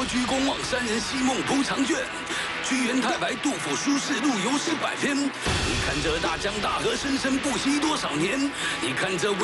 国鞠躬望山人，西梦铺长卷。屈原太白，杜甫书士路，游诗百篇。你看这大江大河，生生不息多少年？你看这。